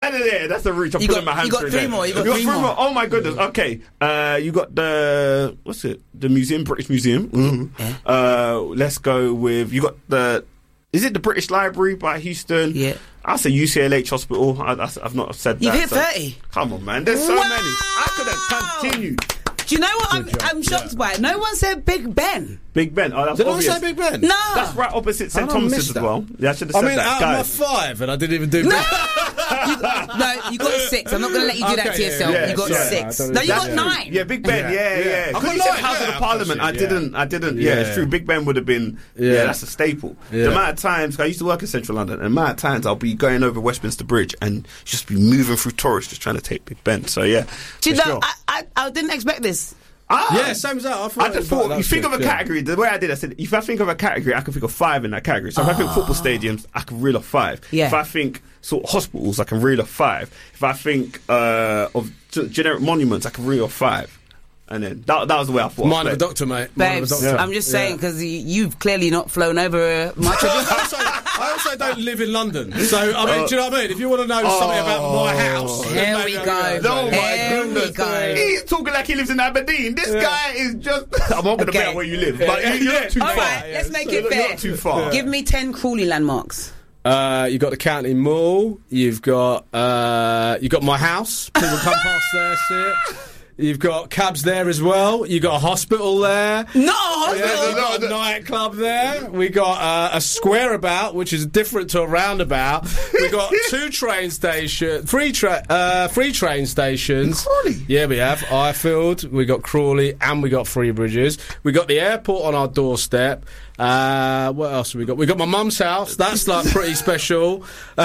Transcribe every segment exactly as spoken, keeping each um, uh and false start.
yeah, that's a reach. I'm You putting got- my you hands got three more, you got three more. Oh my goodness. Okay, uh, you got the what's it? The museum, British Museum. Mm-hmm. Yeah. Uh, let's go with you got the. Is it the British Library by Houston? Yeah. I'll say U C L H Hospital. I, I, I've not said You've that. hit so- thirty. Come on, man. There's so Wow. many. I could have continued. Do you know what I'm, I'm shocked by? No one said Big Ben. Big Ben. Oh, that's Did obvious. I say Big Ben? No. That's right opposite How Saint did I miss Thomas's as that? well. Yeah, I should have I said mean, that. out Guys. of my five, and I didn't even do. No, you, no, you got six. I'm not going to let you do that Okay, to yeah, yourself. yeah, you got yeah. six. I don't No, you know. got That's nine. true. Yeah, Big Ben. Yeah. Yeah, yeah. Yeah. Because I've you got said nine, House of yeah, the Parliament. I actually, yeah. didn't. I didn't. Yeah, Yeah. it's true. Big Ben would have been. Yeah. Yeah, that's a staple. Yeah. The amount of times I used to work in Central London, and the amount of times I'll be going over Westminster Bridge and just be moving through tourists just trying to take Big Ben. So yeah, Do you for know, sure. I, I, I didn't expect this. Ah, Yeah, same as that. I, thought I it just was- thought, that you was think good, of a yeah. category, the way I did, I said, if I think of a category, I can think of five in that category. So if I think football stadiums, I can reel off five. Yeah. If I think sort of hospitals, I can reel off five. If I think uh, of g- generic monuments, I can reel off five. And then that, that was the way I thought. Mind of a But- doctor, mate. Mind of a Babes, doctor. I'm just saying, because you've clearly not flown over much of I also, I also don't live in London, so I mean, do you know what I mean? If you want to know something about my house, then Here maybe we I'll go. go. Oh my Here we goodness. go. He's talking like he lives in Aberdeen. This guy is just. I'm not going to Okay. bet where you live, but you- you're not too All far. right, let's make it You're fair. not too far. Give me ten Crawley landmarks. Uh, you got the County Mall. You've got uh, you got my house. People come past there, see it. You've got cabs there as well. You got a hospital there. Not a Yeah, hospital. we got a nightclub there. We got uh, a square about, which is different to a roundabout. We got two train stations, three tra- uh, three train stations. Crawley? Yeah, we have Ifield. We got Crawley, and we got Three Bridges. We got the airport on our doorstep. Uh, what else have we got? We got my mum's house. That's like pretty special.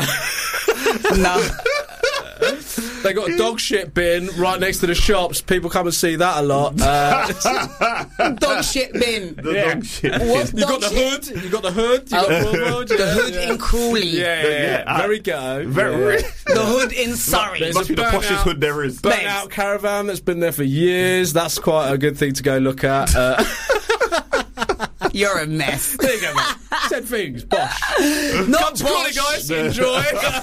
No. They got a dog shit bin right next to the shops. People come and see that a lot. Uh, Dog shit bin. The Yeah. dog shit. What's you got dog the shit? hood. You got the hood. You got Oh. the hood. The hood in Crawley. Yeah, yeah, yeah. Yeah, Very ghetto. Very. Yeah. The hood in Surrey. There's Must a be the burnt poshest out- hood there is. Burnt Babes. out caravan that's been there for years. That's quite a good thing to go look at. Uh, You're a mess. there you go, mate. Said things. Bosh. Not Come to Crawley, bosh. guys. Enjoy.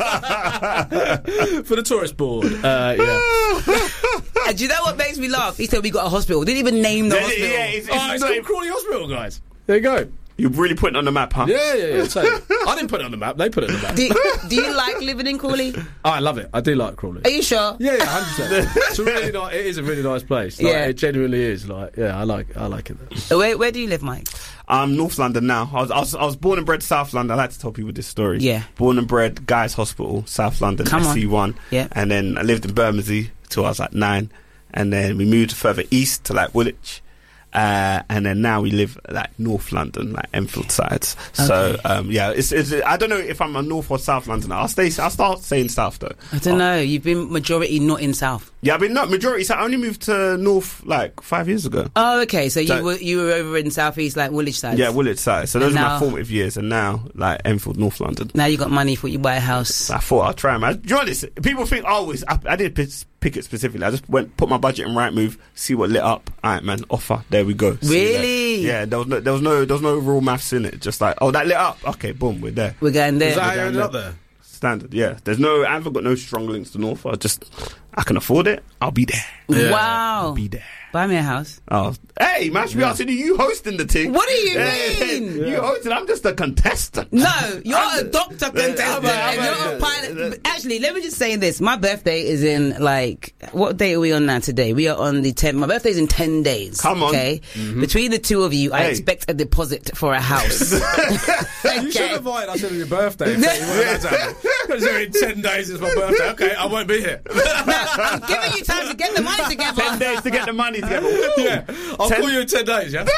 For the tourist board. Uh, yeah. And do you know what makes me laugh? He said we got a hospital. Didn't even name the Yeah, hospital. yeah, it's, it's Oh, it's not called even- Crawley Hospital, guys. There you go. You're really putting it on the map, huh? Yeah, yeah, yeah. Totally. I didn't put it on the map. They put it on the map. Do, do you like living in Crawley? Oh, I love it. I do like Crawley. Are you sure? Yeah, yeah, hundred percent. It's a really nice. It is a really nice place. Like, Yeah. it genuinely is. Like, yeah, I like, I like it there. Where, where do you live, Mike? I'm North London now. I was, I was I was born and bred South London. I like to tell people this story. Yeah. Born and bred Guy's Hospital, South London, Come on. S C one. Yeah. And then I lived in Bermondsey till I was like nine. And then we moved further east to like Woolwich. Uh, and then now we live like North London, like Enfield sides. So Okay. um, yeah, it's, it's I don't know if I'm a North or South Londoner. I'll stay. I'll start saying South though. I don't know. You've been majority not in South. Yeah, I mean not majority. So I only moved to North like five years ago. Oh, okay. So, So- you were you were over in South East, like Woolwich side. Yeah, Woolwich side. So those And are now- my formative years, and now like Enfield, North London. Now you got money for you buy a house. I thought I'd try, man. Do you know this? People think, oh, it's, I, I didn't pick, pick it specifically. I just went, put my budget in Rightmove, see what lit up. All right, man, offer. There we go. See you there. Really? Yeah, there was no, there was no, there was no overall maths in it. Just like, oh, that lit up. Okay, boom, we're there. We're going there. Is that how you down ended there. up there? Standard, yeah. There's no, I haven't got no strong links to North. I just, I can afford it. I'll be there. Yeah. Wow. Be there. Buy me a house. Oh, hey, man, should be asking you, you hosting the thing. What do you Hey, mean? You hosting, I'm just a contestant. No, you're I'm a the- doctor contestant I'm a- I'm and a- you're a pilot. Actually, let me just say this. My birthday is in, like, what day are we on now today? We are on the tenth. My birthday's in ten days. Come on. Okay? Between the two of you, I Hey. expect a deposit for a house. You should Okay. have invited us in on your birthday. Because in ten days is my birthday. Okay, I won't be here. I'm giving you time to get the money together. Ten days to get the money together. Woo! Yeah, I'll Ten- call you in ten days. Yeah.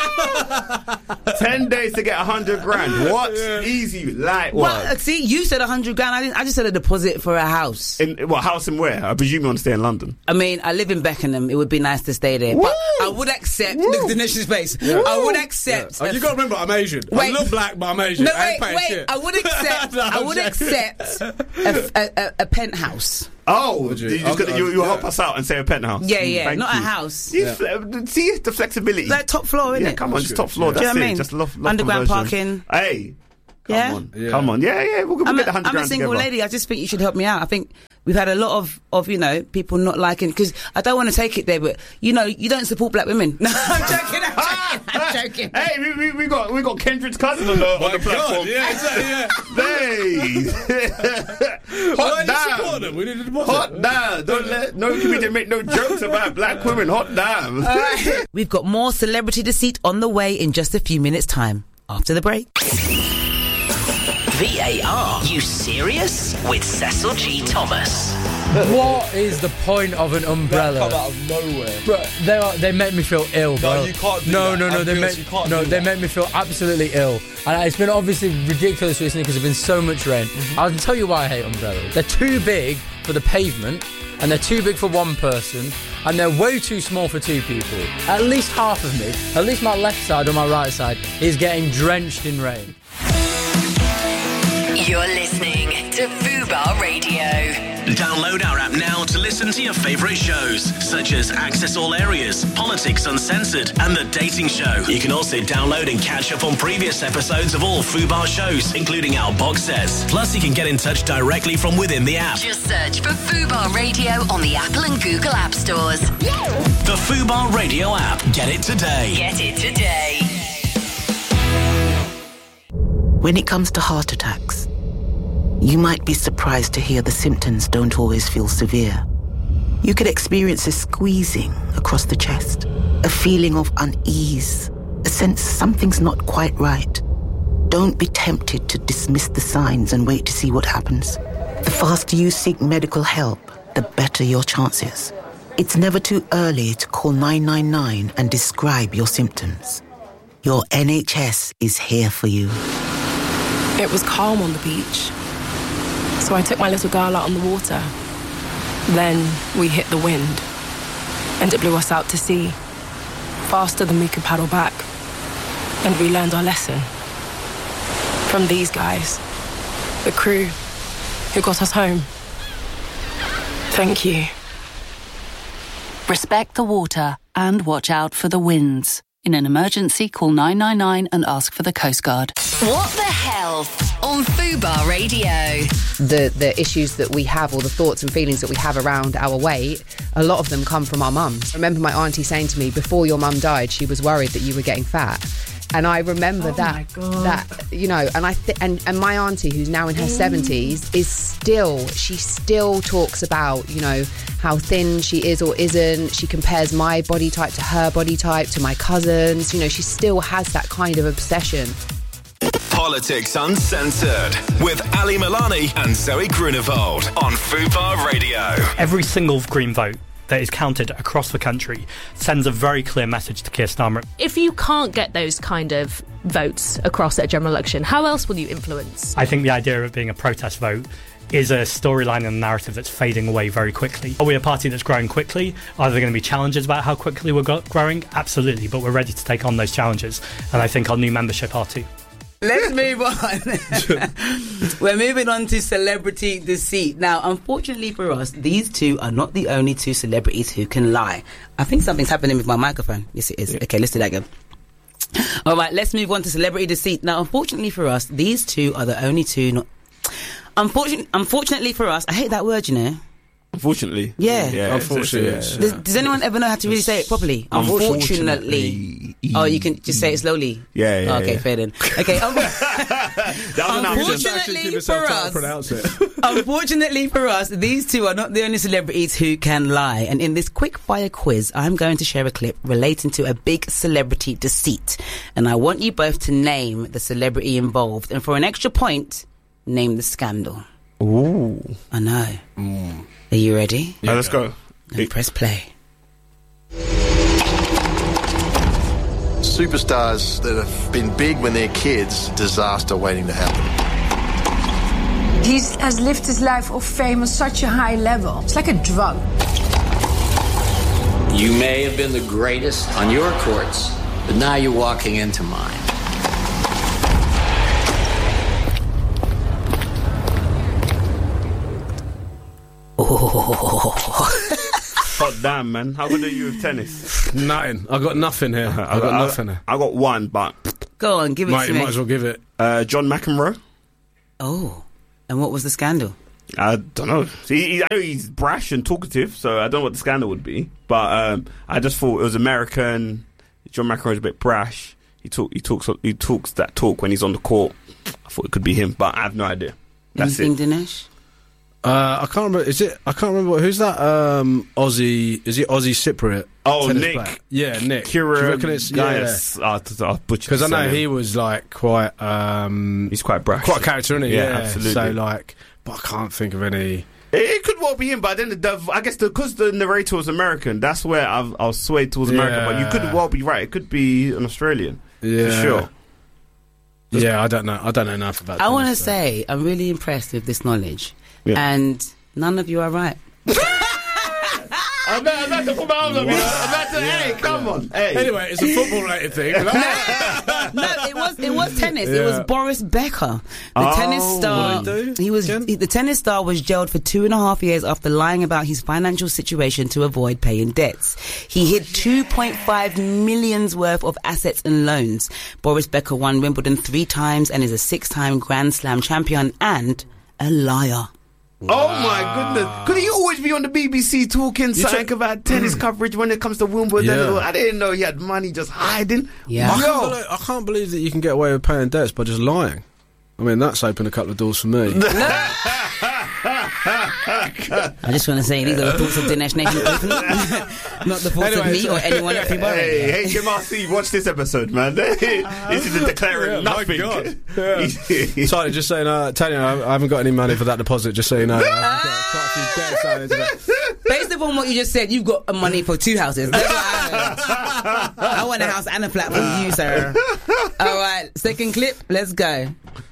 Ten days to get a hundred grand. What? Yeah. Easy, light Well, work. see, you said a hundred grand. I didn't. I just said a deposit for a house. In what house and where? I presume you want to stay in London. I mean, I live in Beckenham. It would be nice to stay there, but Woo! I would accept Woo! the, the nation's space. I would accept. Oh, a- you got to remember, I'm Asian. Wait. I look black, but I'm Asian. no, I ain't wait, paying wait. shit. I would accept. No, I I'm would joking. accept a, a, a, a penthouse. Oh, Would you? you just gonna, I'll- you, you yeah. help us out and say a penthouse. Yeah, yeah, Thank not you. a house. You fle- see the flexibility. Like top floor, isn't yeah, it? come on, That's just good. top floor. Yeah. That's Do you know what I it. mean? Just love, love Underground conversion. parking. Hey, Come Yeah? on. Yeah. Come on. Yeah, yeah. We'll, we'll I'm, get the a, hundred I'm a grand single together. lady. I just think you should help me out. I think we've had a lot of, of you know, people not liking, because I don't want to take it there, but you know, you don't support black women. No, I'm joking. I'm joking. I'm joking. Hey, we, we, we got we got Kendrick's cousin on the, on the platform. yeah, exactly, yeah. Hey, Why hot did you support damn, them? We need a deposit. hot damn. Don't let no comedian make no jokes about black women. Hot damn. We've got more Celebrity Deceit on the way in just a few minutes' time. After the break. V A R. You serious? With Cecil G. Thomas. What is the point of an umbrella? Come out of nowhere. Bro, they are, they make me feel ill, bro. No, you can't do no, that. No, no, I'm they serious, make you can't no, do they that. make me feel absolutely ill. And it's been obviously ridiculous recently because there's been so much rain. Mm-hmm. I'll tell you why I hate umbrellas. They're too big for the pavement, and they're too big for one person, and they're way too small for two people. At least half of me, at least my left side or my right side, is getting drenched in rain. You're listening to Fubar Radio. Download our app now to listen to your favourite shows, such as Access All Areas, Politics Uncensored, and The Dating Show. You can also download and catch up on previous episodes of all Fubar shows, including our box sets. Plus, you can get in touch directly from within the app. Just search for Fubar Radio on the Apple and Google App Stores. The Fubar Radio app. Get it today. Get it today. When it comes to heart attacks, you might be surprised to hear the symptoms don't always feel severe. You could experience a squeezing across the chest, a feeling of unease, a sense something's not quite right. Don't be tempted to dismiss the signs and wait to see what happens. The faster you seek medical help, the better your chances. It's never too early to call nine nine nine and describe your symptoms. Your N H S is here for you. It was calm on the beach, so I took my little girl out on the water. Then we hit the wind, and it blew us out to sea, faster than we could paddle back. And we learned our lesson from these guys, the crew who got us home. Thank you. Respect the water and watch out for the winds. In an emergency, call nine nine nine and ask for the Coast Guard. What the health on Fubar Radio. The the issues that we have, or the thoughts and feelings that we have around our weight, a lot of them come from our mums. I remember my auntie saying to me, before your mum died, she was worried that you were getting fat. And I remember Oh that, my God. that you know, and I th- and and my auntie, who's now in her seventies, is still she still talks about, you know, how thin she is or isn't. She compares my body type to her body type, to my cousins. You know, she still has that kind of obsession. Politics Uncensored with Ali Milani and Zoe Grunewald on Fubar Radio. Every single Green vote that is counted across the country sends a very clear message to Keir Starmer. If you can't get those kind of votes across at a general election, how else will you influence? I think the idea of it being a protest vote is a storyline and a narrative that's fading away very quickly. Are we a party that's growing quickly? Are there going to be challenges about how quickly we're go- growing? Absolutely, but we're ready to take on those challenges, and I think our new membership are too. Let's move on. We're moving on to Celebrity Deceit. Now, unfortunately for us, these two are not the only two celebrities who can lie. I think something's happening with my microphone. Yes, it is. Okay, let's do that again. All right, let's move on to Celebrity Deceit. Now, unfortunately for us, these two are the only two not... Unfortunately, unfortunately for us, I hate that word, you know. Unfortunately. Yeah. yeah Unfortunately, it's- yeah. it's- Does, does anyone ever know how to really say it properly? Unfortunately. Oh, you can just say it slowly? Yeah, yeah, Okay, yeah. fair then. Okay, um, That was an option. Actually give unfortunately yourself for time to us, pronounce it. unfortunately for us, these two are not the only celebrities who can lie. And in this quick fire quiz, I'm going to share a clip relating to a big celebrity deceit. And I want you both to name the celebrity involved. And for an extra point, name the scandal. Ooh. I know. Mm. Are you ready? Yeah, let's go. Then press play. Superstars that have been big when they're kids, disaster waiting to happen. He has lived his life of fame on such a high level. It's like a drug. You may have been the greatest on your courts, but now you're walking into mine. Hot damn, man. How good are you with tennis? Nothing. I got nothing here. I got nothing here. I got one, but Go on, give it Might, to you me. might as well give it. Uh, John McEnroe. Oh, and what was the scandal? I don't know. He, he, I know he's brash and talkative, so I don't know what the scandal would be. But um, I just thought it was American. John McEnroe's a bit brash. He talk, he talks, he talks that talk when he's on the court. I thought it could be him, but I have no idea. That's Anything, it. Dinesh? Uh, I can't remember. Is it? I can't remember who's that. Um, Aussie. Is it Aussie Cypriot? Oh, tennis Nick. player? Yeah, Nick. Kira Do you reckon it's Gaius. yeah? Because I know he was like quite. Um, He's quite brash. Quite a character, isn't he? Yeah, Yeah, absolutely. So like, but I can't think of any. It, it could well be him, but then the, I guess because the, the narrator was American, that's where I've, I was swayed towards America. Yeah. But you could well be right. It could be an Australian. Yeah, for sure. Yeah, I don't know. I don't know enough about. I want to tennis, so. say I'm really impressed with this knowledge, Yeah. and none of you are right. I'm about, I'm about to put my arms up. I'm about to, hey, come on. Hey. Anyway, it's a football-related thing. No, it was it was tennis. It was Yeah. Boris Becker, the Oh, tennis star. what did he do He was he, the tennis star was jailed for two and a half years after lying about his financial situation to avoid paying debts. He hid two point five millions worth of assets and loans. Boris Becker won Wimbledon three times and is a six-time Grand Slam champion and a liar. Oh my goodness! Could he always be on the B B C talking something tra- about tennis coverage when it comes to Wimbledon? Yeah. I didn't know he had money just hiding. Yeah. I Yo. can't, believe, I can't believe that you can get away with paying debts by just lying. I mean, that's opened a couple of doors for me. I just want to say these are the thoughts of Dinesh Nation, not the thoughts Anyway, of me so- or anyone at Fubar Radio. Hey, H M R C, watch this episode, man. This is declaring Yeah, my nothing. God. Yeah. Sorry, just saying, uh, Tanya, I, I haven't got any money for that deposit, just so you know. I've got quite a few debts out into that. Based upon what you just said, you've got money for two houses. That's what I, heard. I want a house and a flat for you, sir. All right, second clip, let's go.